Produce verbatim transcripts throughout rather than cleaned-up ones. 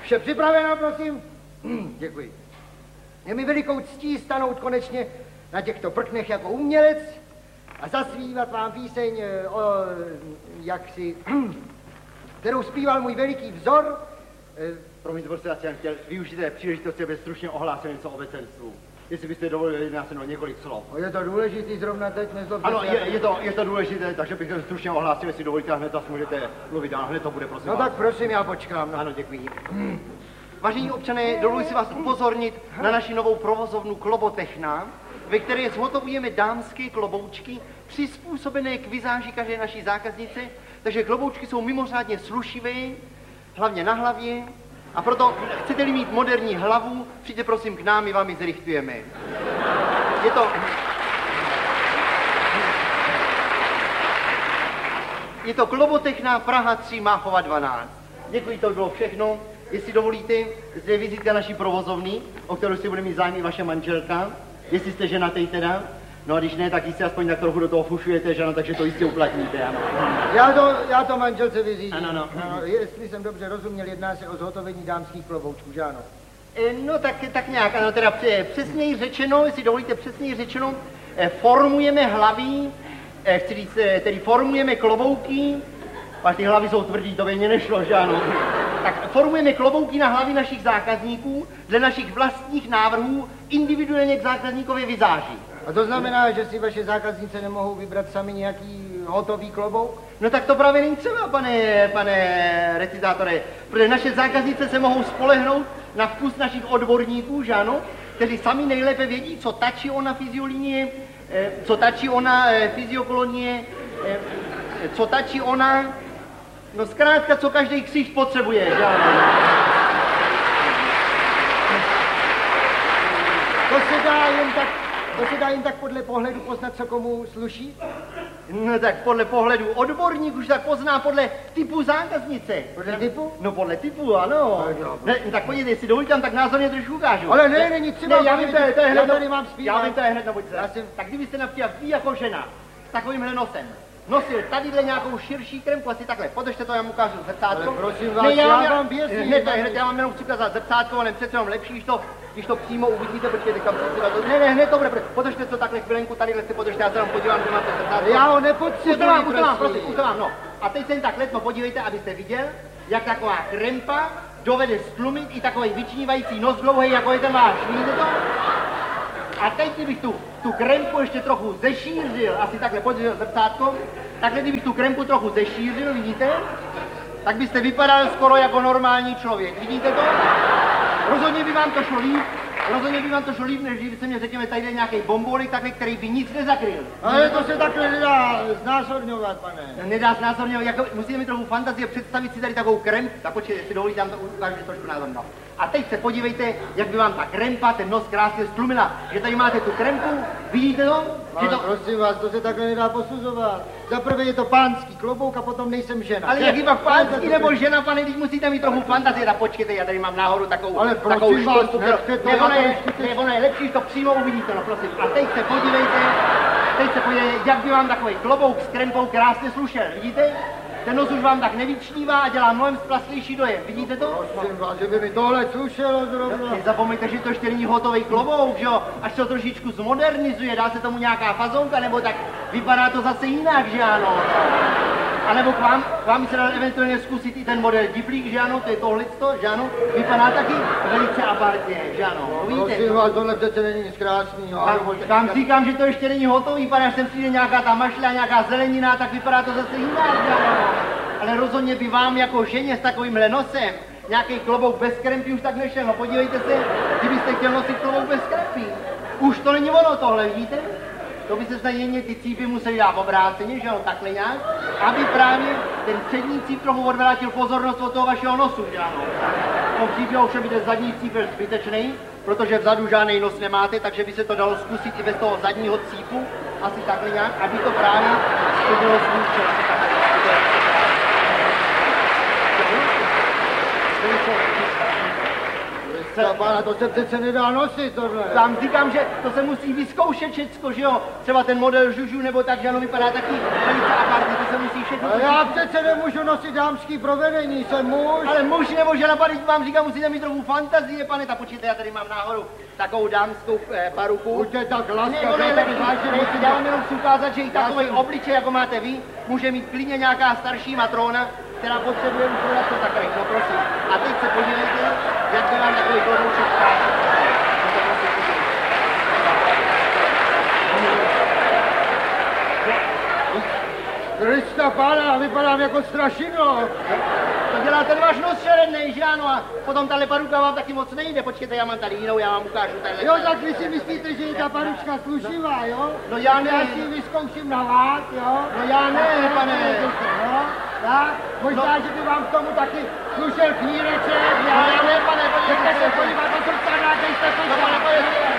Vše připraveno, prosím? Hm, děkuji. Je mi velikou ctí stanout konečně na těchto prknech jako umělec a zaspívat vám píseň, o, jaksi, kterou zpíval můj veliký vzor. Promiňte, prostě, já jsem chtěl využít té příležitosti, aby stručně ohlásil něco o vecenstvu. Jestli byste dovolili, jedná se o několik slov. O, je to důležitý zrovna teď, nezlobte ano, se. je, je, to, je to důležité, takže bych to stručně ohlásil, jestli dovolíte, a hned zase můžete mluvit, a hned to bude, prosím No vás. tak prosím, já počkám. No. Ano, děkuji. Hmm. Vážení občané, dovoluji si vás upozornit na naši novou provozovnu Klobotechna, ve které zhotovujeme dámské kloboučky přizpůsobené k vizáži každé naší zákaznice, takže kloboučky jsou mimořádně slušivé, hlavně na hlavě, a proto chcete-li mít moderní hlavu, přijďte prosím k nám, my vám ji zrychtujeme. Je to... Je to Klobotechna Praha tři Máchova dvanáct. Děkuji, to bylo všechno. Jestli dovolíte, zde je vizitka naší provozovny, o kterou si bude mít zájem i vaše manželka. Jestli jste ženatej teda. No a když ne, tak jistě aspoň tak trochu do toho fušujete, že ano, takže to jistě uplatníte, ano. Já to, já to manželce vyřídím. Ano, ano. No, jestli jsem dobře rozuměl, jedná se o zhotovení dámských kloboučků, že ano? E, no tak, tak nějak, ano, teda přesněji řečeno, jestli dovolíte přesněji řečeno, e, formujeme hlavy, e, chci říct, e, tedy formujeme klobouky, ale ty hlavy jsou tvrdý, to by mě nešlo, že ano. Tak formujeme klobouky na hlavy našich zákazníků dle našich vlastních návrhů individuálně k zákazníkově vizáži. A to znamená, že si vaše zákaznice nemohou vybrat sami nějaký hotový klobouk? No tak to právě není třeba, pane, pane recitátore, protože naše zákaznice se mohou spolehnout na vkus našich odborníků, že ano, kteří sami nejlépe vědí, co tačí ona fyziolínie, co tačí ona fyziokolonie, co tačí ona, no zkrátka, co každý ksicht potřebuje, že ano. To se dá jen tak, to se dá jen tak podle pohledu poznat, co komu sluší? No tak podle pohledu odborník už tak pozná podle typu zákaznice. Podle typu? No podle typu, ano. Ne, tak pojďte, jestli dovolíte, tak názorně trošku ukážu. Ale ne, není třeba. Ne, já vím, to je, to je hned, já tady mám zpívat. Já vím, to je hned, nebojte se. Já jsem... Tak kdybyste například vy jako žena s takovýmhle nosem nosil tadyhle nějakou širší kremku, asi takhle, podržte to, já mu ukážu zrcátko. Ale prosím vás, ne, já, já vám běsím. Hned, hned, já vám jenom chci ukázat zrcátko, ale přece jenom lepší, když to, když to přímo uvidíte, počkejte, kam se ne, ne, hned to bude, podržte to takhle chvilenku, tadyhle si podržte, já se vám podívám, že máte zrcátko. Já ho nepotřebuji, prosím. Utovám, prosím, utovám, no. A teď se jen tak letmo podívejte, abyste viděl, jak taková krempa dovede stlumit i takový vyčnívající nos dlouhý, jako je ten váš, vidíte to? A teď, kdybych tu, tu krempu ještě trochu zešířil, asi takhle podržel zrcátko, takhle kdybych tu krempu trochu zešířil, vidíte, tak byste vypadal skoro jako normální člověk, vidíte to? Rozhodně by vám to šlo líp, rozhodně by vám to šlo líp, než kdybyste mě řekněme tady nějaký bombolik, takhle, který by nic nezakryl. Ale to se takhle nedá znázorňovat, pane. Nedá znázorňovat, jako, musíte mít trochu fantazie představit si tady takovou krempu, tak počkejte, jestli dovolíte, tam to ukážu trošku názorno. A teď se podívejte, jak by vám ta krempa, ten nos krásně stlumila. Že tady máte tu krempu, vidíte to? Ale to... prosím vás, to se takhle nedá posuzovat. Za prvé je to pánský klobouk a potom nejsem žena. Ale jak iba pánský nebo žena, pane, když musíte mít trochu fantazie, tak počkejte, já tady mám nahoru takovou, ale takovou školku, to, nebo ne, nebo ne, lepší, to přímo uvidíte, no prosím. A teď se podívejte, teď se podívejte, jak by vám takový klobouk s krempou krásně slušel, vidíte? Ten nos už vám tak nevyčnívá a dělá mnohem splastlejší dojem. Vidíte to? Prosím vás, že by mi tohle slušelo zrovna. Nezapomeňte, že to ještě není hotový klobouk, že jo? Až to trošičku zmodernizuje, dá se tomu nějaká fazonka, nebo tak vypadá to zase jinak, že ano? A nebo k vám, k vám se dá eventuálně zkusit i ten model diplík, že ano? To je tohleto, že ano? Vypadá taky velice apartně, že ano? No, prosím vás, tohle přece není nic krásného. Vám, vám říkám, že to ještě není hotový, pane, až sem přijde nějaká ta mašla, nějaká zelenina, tak vypadá to zase jinak, že ano? Ale rozhodně by vám jako ženě s takovýmhle nosem nějaký klobouk bez krempy už tak nešel. No podívejte se, kdybyste chtěl nosit klobouk bez krempy. Už to není ono tohle, vidíte? To by se snad jen ty cípy museli dát obráceně, že ano, takhle nějak, aby právě ten přední cíp trochu odvrátil pozornost od toho vašeho nosu, že ano. V tom případě už by ten zadní cíp byl zbytečný, protože vzadu žádný nos nemáte, takže by se to dalo zkusit i bez toho zadního cípu, asi takhle nějak, aby to právě splnilo svůj účel. Krista pána, to se přece nedá nosit, tohle. Vám říkám, že to se musí vyzkoušet všecko, že jo? Třeba ten model žužu, nebo tak, že ano, vypadá taky velice apartně, to se musí všechno... Ale já přece nemůžu nosit dámský provedení, jsem muž. Ale muž nebo žena, pane, vám říkám, musíte mít trochu fantazie, pane, ta počíte, já tady mám náhodou takovou dámskou eh, paruku. Buďte tak Ne, laskavý, ono je tady lepší, vážně já musím... vám jenom chci ukázat, že i takový jsem- obličej, jako máte vy, může mít klidně nějaká starší matrona, která potřebuje už prodat to takový, no prosím. A teď se podívejte, jak by vám takový klobouček stál. Krista pána, vypadám jako strašidlo. To dělá ten váš nos šerednej, že ano? A potom tahle paruka vám taky moc nejde. Počkejte, já mám tady jinou, já vám ukážu tadyhle. Jo, tak vy si myslíte, že je ta paručka slušivá, jo? No já ne. Já si ji vyzkouším na vás, jo? No já ne, pane. No, tak, možná, že by vám k tomu taky slušel kníreček, No já ne, pane, Pojďte podívejte se se. podívat do zrcadla, teď jste No, pane, to podívejte.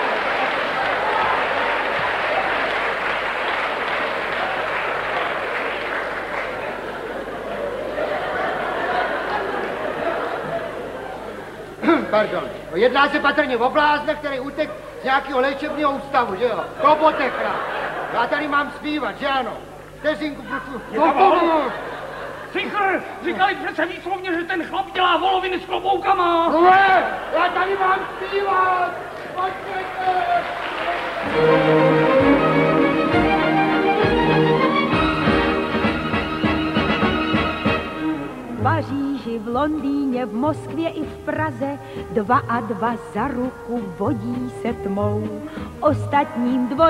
Pardon. No, jedná se patrně o blázna, který utek z nějakého léčebného ústavu, že jo? Kobotekra. Já tady mám zpívat, že ano? Vteřinku, prosím. No, pomůž! Cykr, říkali přece výslovně, že ten chlap dělá voloviny s kloboukama. Ne, já tady mám zpívat! Počkejte! V Paříži, v Londýně, v Moskvě i v Praze dva a dva za ruku vodí se tmou. Ostatním dvoj